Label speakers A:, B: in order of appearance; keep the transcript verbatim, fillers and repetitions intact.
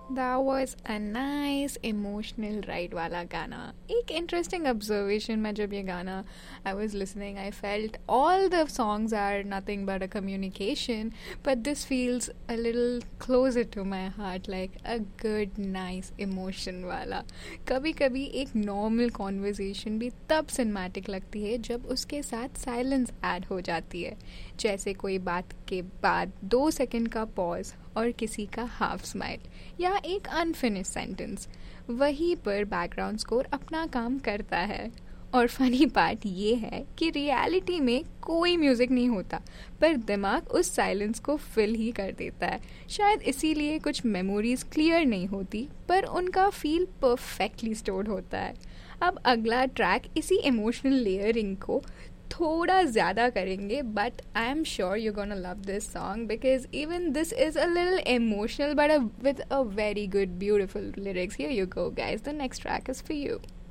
A: That was a nice emotional ride वाला गाना. एक interesting observation मैं जब ये गाना I was listening, I felt all the songs are nothing but a communication, but this feels a little closer to my heart, like a good nice emotion वाला. कभी कभी एक normal conversation भी तब cinematic लगती है जब उसके साथ silence add हो जाती है, जैसे कोई बात के बाद दो सेकंड का pause और किसी का हाफ स्माइल या एक अनफिनिश सेंटेंस. वहीं पर बैकग्राउंड स्कोर अपना काम करता है. और फनी पार्ट ये है कि रियलिटी में कोई म्यूज़िक नहीं होता, पर दिमाग उस साइलेंस को फिल ही कर देता है. शायद इसीलिए कुछ मेमोरीज क्लियर नहीं होती, पर उनका फील परफेक्टली स्टोर्ड होता है. अब अगला ट्रैक इसी इमोशनल लेयरिंग को थोड़ा ज़्यादा करेंगे, but I am sure you gonna love this song because even this is a little emotional but with a very good beautiful lyrics. Here you go guys, the next track is for you.